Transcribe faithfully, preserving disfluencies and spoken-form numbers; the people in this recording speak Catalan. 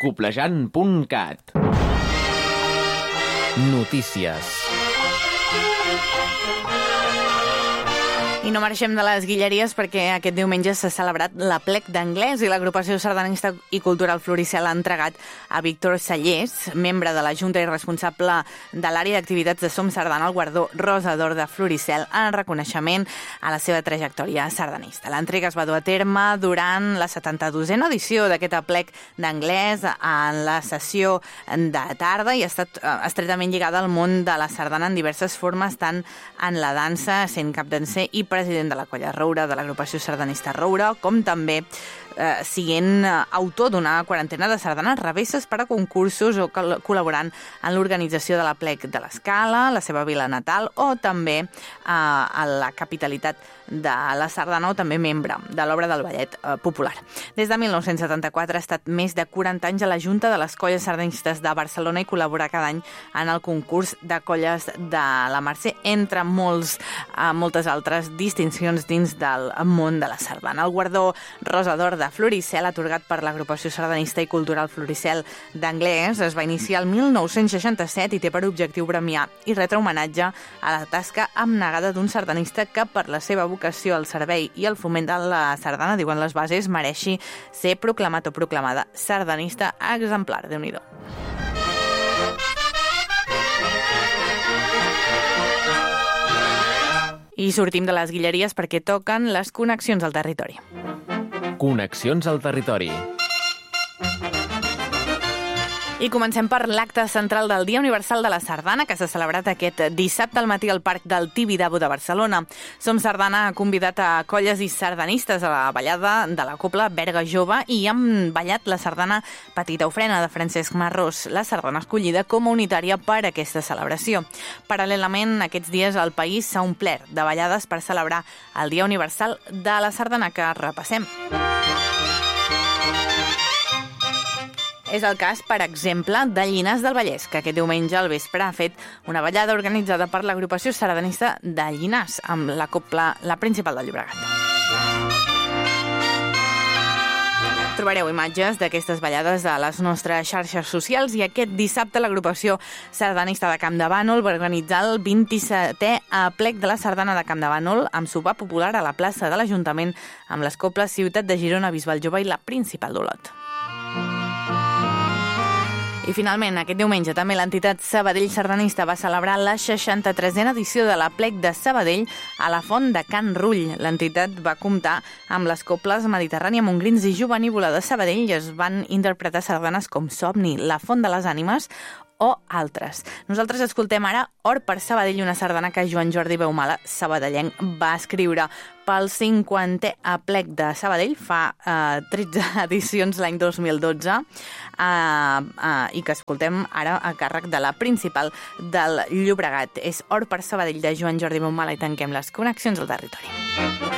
coplejant punt cat. Notícies. I no marxem de les Guilleries perquè aquest diumenge s'ha celebrat l'Aplec d'Anglès i l'agrupació sardanista i cultural Floricel ha entregat a Víctor Sallés, membre de la Junta i responsable de l'àrea d'activitats de Som Sardana, el guardó Rosa d'Or de Floricel en reconeixement a la seva trajectòria sardanista. L'entrega es va dur a terme durant la setanta-dosena edició d'aquest Aplec d'Anglès en la sessió de tarda i ha estat estretament lligada al món de la sardana en diverses formes, tant en la dansa, sent capdanser i president de la Colla Roure, de l'agrupació sardanista Roure, com també eh, siguent autor d'una quarantena de sardanes revesses per a concursos o col- col·laborant en l'organització de l'Aplec de l'Escala, la seva vila natal, o també eh, a la capitalitat de la sardana, o també membre de l'obra del ballet eh, popular. Des de mil nou-cents setanta-quatre ha estat més de quaranta anys a la Junta de les Colles Sardanistes de Barcelona i col·labora cada any en el concurs de colles de la Mercè, entre molts, eh, moltes altres distincions dins del món de la sardana. El guardó Rosa d'Or de Floricel, atorgat per l'agrupació sardanista i cultural Floricel d'Anglès, es va iniciar el mil nou-cents seixanta-set i té per objectiu premiar i retre homenatge a la tasca abnegada d'un sardanista que, per la seva vocació al servei i el foment de la sardana, diuen les bases, mereixi ser proclamat o proclamada sardanista exemplar. Déu-n'hi-do. I sortim de les Guilleries perquè toquen les connexions al territori. Connexions al territori. I comencem per l'acte central del Dia Universal de la Sardana, que s'ha celebrat aquest dissabte al matí al Parc del Tibidabo de Barcelona. Som Sardana ha convidat a colles i sardanistes a la ballada de la cobla Berga Jove i han ballat la sardana Petita Ofrena de Francesc Marrós, la sardana escollida com a unitària per a aquesta celebració. Paral·lelament, aquests dies el país s'ha omplert de ballades per celebrar el Dia Universal de la Sardana, que repassem. És el cas, per exemple, de Llinars del Vallès, que aquest diumenge al vespre ha fet una ballada organitzada per l'agrupació sardanista de Llinars, amb la cobla La Principal del Llobregat. Trobareu imatges d'aquestes ballades a les nostres xarxes socials i aquest dissabte l'agrupació sardanista de Camp de Bànol va organitzar el vint-i-setè Aplec de la Sardana de Camp de Bànol amb sopar popular a la plaça de l'Ajuntament amb les cobles Ciutat de Girona, Bisbal Jove i La Principal d'Olot. I finalment, aquest diumenge també l'entitat Sabadell Sardanista va celebrar la seixanta-tresena edició de l'Aplec de Sabadell a la Font de Can Rull. L'entitat va comptar amb les cobles Mediterrània, Montgrins i Jovenívola de Sabadell i es van interpretar sardanes com Somni, La Font de les Ànimes o altres. Nosaltres escoltem ara Or per Sabadell, una sardana que Joan Jordi Beumala, sabadellenc, va escriure pel cinquantè Aplec de Sabadell, fa eh, tretze edicions l'any dos mil dotze, eh, eh, i que escoltem ara a càrrec de La Principal del Llobregat. És Or per Sabadell de Joan Jordi Beumala i tanquem les connexions al territori.